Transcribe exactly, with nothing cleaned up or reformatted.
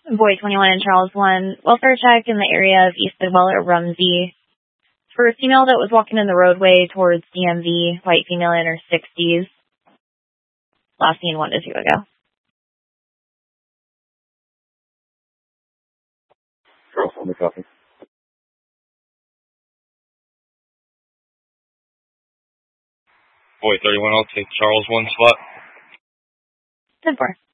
Boy twenty-one and Charles one, welfare check in the area of East Bidwell at Rumsey. For a female that was walking in the roadway towards D M V, white female in her sixties. Last seen one to two ago. Charles one, the copy. Boy thirty-one, I'll take Charles one slot. ten four.